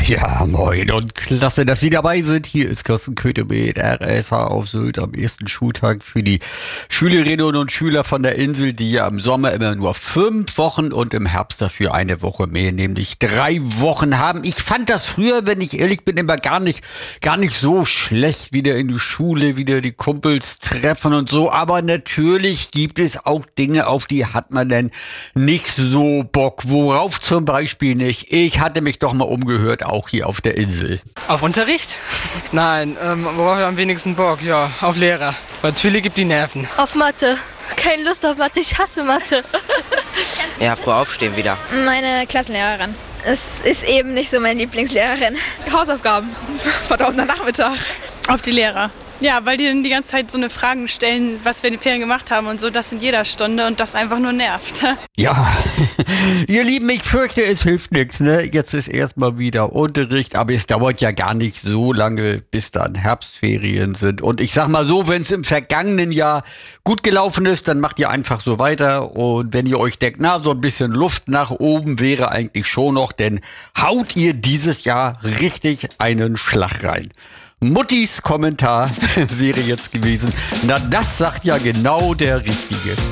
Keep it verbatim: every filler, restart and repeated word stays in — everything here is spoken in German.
Ja, moin und klasse, dass Sie dabei sind. Hier ist Carsten Köthe mit R S H auf Sylt am ersten Schultag für die Schülerinnen und Schüler von der Insel, die ja im Sommer immer nur fünf Wochen und im Herbst dafür eine Woche mehr, nämlich drei Wochen haben. Ich fand das früher, wenn ich ehrlich bin, immer gar nicht, gar nicht so schlecht, wieder in die Schule, wieder die Kumpels treffen und so. Aber natürlich gibt es auch Dinge, auf die hat man denn nicht so Bock. Worauf zum Beispiel nicht? Ich hatte mich doch mal umgehört, auch hier auf der Insel. Auf Unterricht? Nein, ähm, worauf ich am wenigsten Bock? Ja, auf Lehrer, weil es viele gibt, die nerven. Auf Mathe. Keine Lust auf Mathe, ich hasse Mathe. Ja, früh aufstehen wieder. Meine Klassenlehrerin. Es ist eben nicht so meine Lieblingslehrerin. Hausaufgaben, verdammter Nachmittag. Auf die Lehrer. Ja, weil die dann die ganze Zeit so eine Fragen stellen, was wir in den Ferien gemacht haben und so, das in jeder Stunde und das einfach nur nervt. Ja, ihr Lieben, ich fürchte, es hilft nichts, ne? Jetzt ist erstmal wieder Unterricht, aber es dauert ja gar nicht so lange, bis dann Herbstferien sind. Und ich sag mal so, wenn es im vergangenen Jahr gut gelaufen ist, dann macht ihr einfach so weiter. Und wenn ihr euch denkt, na, so ein bisschen Luft nach oben wäre eigentlich schon noch, denn haut ihr dieses Jahr richtig einen Schlag rein. Muttis Kommentar wäre jetzt gewesen, na, das sagt ja genau der Richtige.